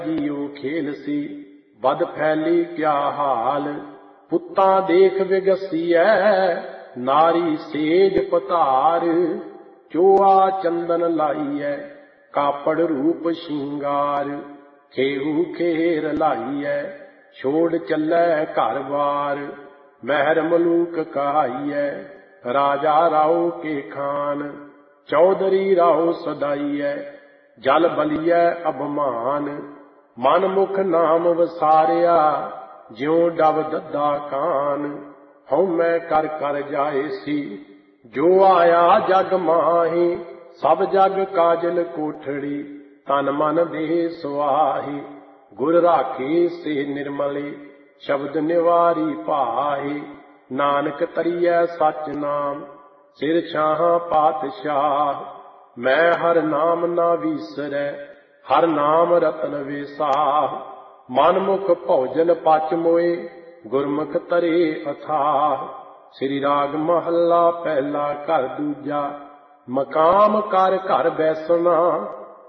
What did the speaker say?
JIO ਖੇਲ ਸੀ ਬਦ ਫੈਲੀ ਕਿਆ ਹਾਲ। ਪੁੱਤਾਂ ਦੇਖ ਵਿਗਸੀਐ ਨਾਰੀ ਸੇਜ ਪਧਾਰ। ਚੋਆ ਚੰਦਨ ਲਾਈਐ ਕਾਪੜ ਰੂਪ ਸ਼ਿੰਗਾਰ। ਖੇਹੂ ਖੇਰ ਲਾਈਐ ਛੋੜ ਚੱਲੈ ਘਰ ਬਾਰ। ਮਹਿਰ ਮਲੂਕ ਕਹਾਈਐ ਰਾਜਾ ਰਾਓ ਕੇ ਖਾਨ। ਚੌਧਰੀ ਰਾਓ ਸਦਾਈਐ ਜਲ ਬਲੀਐ ਅਭਮਾਨ। ਮਨ ਮੁਖ ਨਾਮ ਵਸਾਰਿਆ ਜਿਉ ਡਬ ਦੱਦਾ ਕਾਨ। ਹਉਮੈ ਕਰ ਕਰ ਜਾਏ ਸੀ ਜੋ ਆਇਆ ਜਗ ਮਾਹੀ। ਸਭ ਜਗ ਕਾਜਲ ਕੋਠੜੀ ਤਨ ਮਨ ਦੇਹ ਸੁਆਹੀ। ਗੁਰ ਰਾਖੇ ਸੇ ਨਿਰਮਲੇ ਸ਼ਬਦ ਨਿਵਾਰੀ ਭਾਹੀ। ਨਾਨਕ ਤਰੀਐ ਸਚ ਨਾਮ ਸਿਰ ਛਾਹਾਂ ਪਾਤਸ਼ਾਹ। ਮੈਂ ਹਰ ਨਾਮ ਨਾ ਵੀਸਰੈ ਹਰ ਨਾਮ ਰਤਨ ਵੇਸਾਹ। ਮਨ ਮੁਖ ਭੋਜਨ ਪਚ ਮੋਏ ਗੁਰਮੁਖ ਤਰੇ ਅਥਾਹ। ਸ੍ਰੀ ਰਾਗ ਮਹੱਲਾ ਪਹਿਲਾ ਘਰ ਦੂਜਾ। ਮਕਾਮ ਕਰ ਘਰ ਬੈਸਣਾ